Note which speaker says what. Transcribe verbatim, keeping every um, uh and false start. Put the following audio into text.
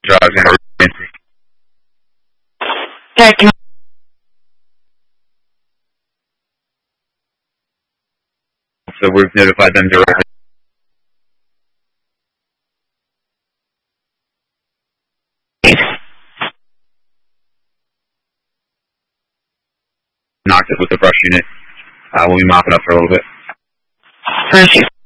Speaker 1: Drugs and
Speaker 2: Tech.
Speaker 1: So we've notified them directly. Knocked it with the brush unit. Uh, we'll be mopping up for a little bit.
Speaker 2: Thank you.